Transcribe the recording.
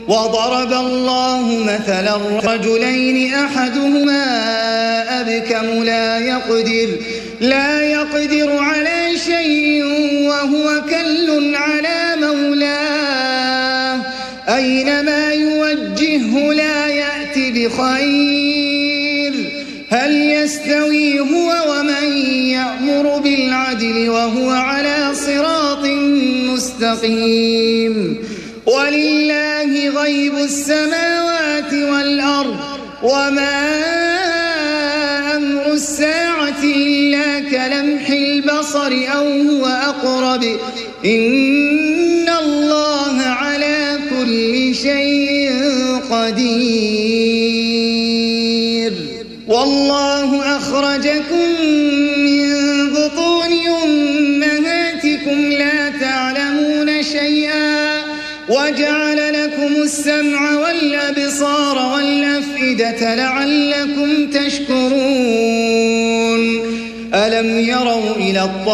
وضرب الله مثلا رجلين أحدهما أبكم لا يقدر على شيء وهو كل على مولاه أينما يوجهه لا يأتي بخير هل يستوي هو ومن يأمر بالعدل وهو على صراط مستقيم ولله غيب السماوات والأرض وما أمر الساعة إلا كلمح البصر أو هو أقرب إن الله على كل شيء قدير والله أخرجكم من بطون أمهاتكم لا تعلمون شيئا وجعل لكم السمع والأبصار والأفئدة لعلكم تشكرون ألم يروا إلى الطير